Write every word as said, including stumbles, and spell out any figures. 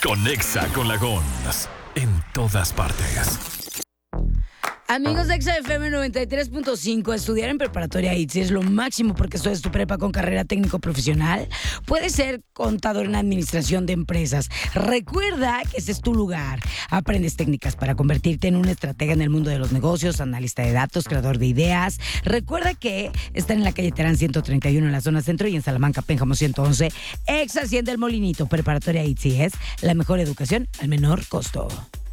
Conexa con la Gons. En todas partes. Amigos de Exa F M noventa y tres punto cinco, estudiar en preparatoria I T S I es lo máximo porque esto es tu prepa con carrera técnico-profesional. Puedes ser contador en administración de empresas. Recuerda que ese es tu lugar. Aprendes técnicas para convertirte en un estratega en el mundo de los negocios, analista de datos, creador de ideas. Recuerda que están en la calle Terán ciento treinta y uno en la zona centro y en Salamanca, Pénjamo ciento once. Exa Hacienda El Molinito, preparatoria I T S I es la mejor educación al menor costo.